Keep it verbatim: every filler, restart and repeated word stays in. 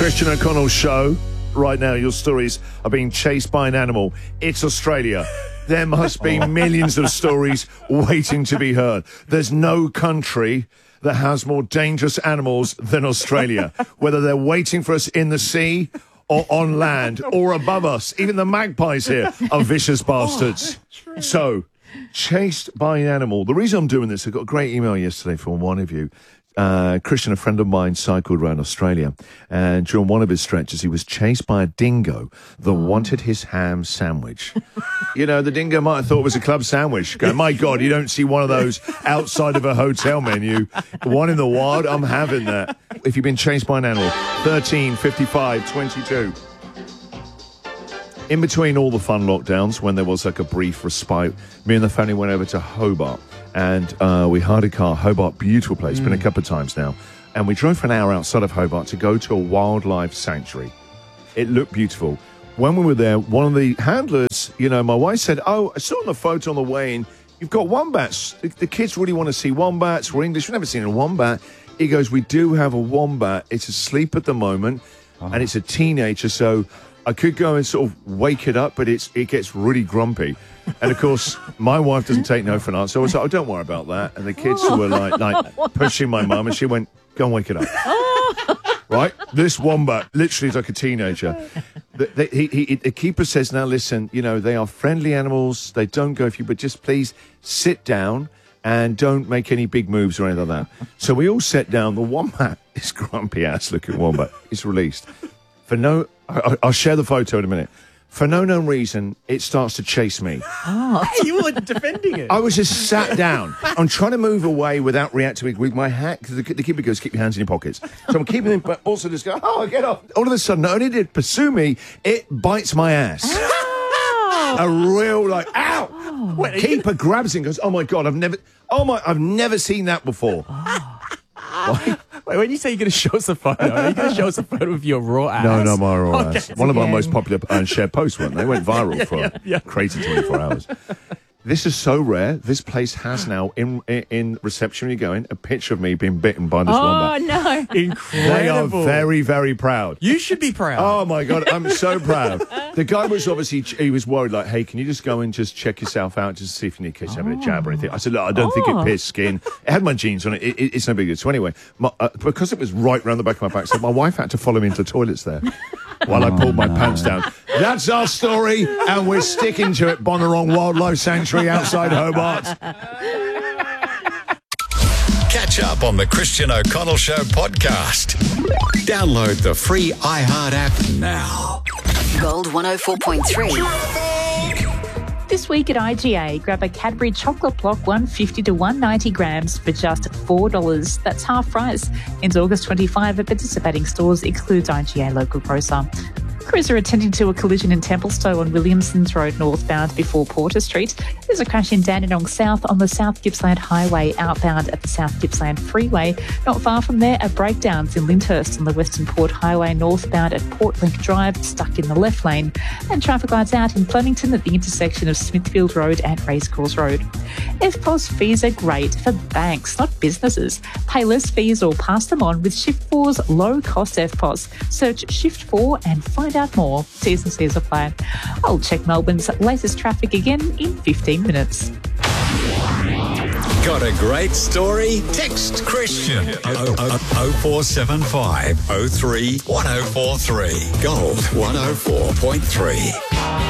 Christian O'Connell Show. Right now, your stories are being chased by an animal. It's Australia. There must be millions of stories waiting to be heard. There's no country that has more dangerous animals than Australia, whether they're waiting for us in the sea or on land or above us. Even the magpies here are vicious bastards. Oh, so, chased by an animal. The reason I'm doing this, I got a great email yesterday from one of you. Uh, Christian, a friend of mine, cycled around Australia, and during one of his stretches, he was chased by a dingo that oh. wanted his ham sandwich. You know, the dingo might have thought it was a club sandwich. Go, my God, you don't see one of those outside of a hotel menu. One in the wild, I'm having that. If you've been chased by an animal, thirteen, fifty-five, twenty-two. In between all the fun lockdowns, when there was like a brief respite, me and the family went over to Hobart. And uh, we hired a car. Hobart, beautiful place. Mm. Been a couple of times now. And we drove for an hour outside of Hobart to go to a wildlife sanctuary. It looked beautiful. When we were there, one of the handlers, you know, my wife said, oh, I saw on the photo on the way in, you've got wombats. The, the kids really want to see wombats. We're English. We've never seen a wombat. He goes, we do have a wombat. It's asleep at the moment. Oh. And it's a teenager. So I could go and sort of wake it up, but it's it gets really grumpy. And, of course, my wife doesn't take no for an answer. So I was like, oh, don't worry about that. And the kids were, like, like pushing my mum, and she went, go and wake it up. Right? This wombat literally is like a teenager. The, the, he, he, the keeper says, now, listen, you know, they are friendly animals. They don't go for you, but just please sit down and don't make any big moves or anything like that. So we all sat down. The wombat, this grumpy-ass looking wombat, is released. For no... I, I'll share the photo in a minute. For no known reason, it starts to chase me. Oh. You were defending it. I was just sat down. I'm trying to move away without reacting with my hat. The, the keeper goes, keep your hands in your pockets. So I'm keeping them, but also just go, oh, get off. All of a sudden, not only did it pursue me, it bites my ass. Oh. A real, like, ow. Oh. Wait, keeper you... grabs it and goes, oh, my God, I've never, oh, my, I've never seen that before. Oh. Why? Wait, when you say you're going to show us a photo, are you going to show us a photo of your raw ass? No, no, my raw okay. ass. One of my most popular uh, shared posts, weren't they? They went viral yeah, for yeah, yeah. crazy twenty-four hours. This is so rare. This place has now, in in, in reception when you go in, a picture of me being bitten by this oh, wombat. Oh, no. Incredible. They are very, very proud. You should be proud. Oh, my God. I'm so proud. The guy was obviously, he was worried, like, hey, can you just go and just check yourself out, just see if you need to catch having a jab or anything. I said, look, I don't oh. think it pierced skin. It had my jeans on it. it, it it's no big deal. So anyway, my, uh, because it was right round the back of my back, so my wife had to follow me into the toilets there while oh, I pulled my no. pants down. That's our story, and we're sticking to it. Bonnarong Wildlife Sanctuary outside Hobart. Catch up on the Christian O'Connell Show podcast. Download the free iHeart app now. Gold one oh four point three. This week at I G A, grab a Cadbury chocolate block one hundred fifty to one hundred ninety grams for just four dollars. That's half price. Ends August twenty-fifth at participating stores, excludes I G A local grocer. Crews are attending to a collision in Templestowe on Williamsons Road northbound before Porter Street. There's a crash in Dandenong South on the South Gippsland Highway outbound at the South Gippsland Freeway. Not far from there are breakdowns in Lyndhurst on the Western Port Highway northbound at Portlink Drive, stuck in the left lane. And traffic lights out in Flemington at the intersection of Smithfield Road and Racecourse Road. F P O S fees are great for banks, not businesses. Pay less fees or pass them on with Shift four's low-cost F P O S. Search Shift four and find out more. T's and C's apply. I'll check Melbourne's latest traffic again in fifteen minutes. Got a great story? Text Christian oh four seven five oh three one oh four three. Gold one oh four point three.